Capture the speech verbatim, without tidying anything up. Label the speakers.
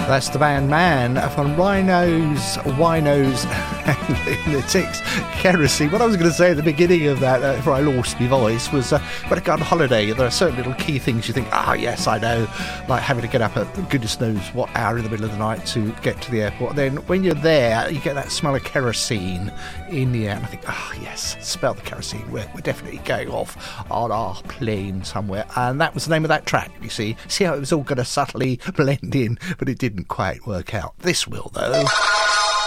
Speaker 1: That's the band Man from Rhinos, Winos and Lunatics, Kerosene. What I was going to say at the beginning of that, uh, before I lost my voice, was uh, when I go on holiday, there are certain little key things you think, ah, oh, yes, I know, like having to get up at goodness knows what hour in the middle of the night to get to the airport. Then when you're there, you get that smell of kerosene in the air, and I think, ah, oh, yes, smell the kerosene. We're, we're definitely going off on our plane somewhere. And that was the name of that track, you see. See how it was all going to subtly blend in, but it didn't quite work out. This will, though.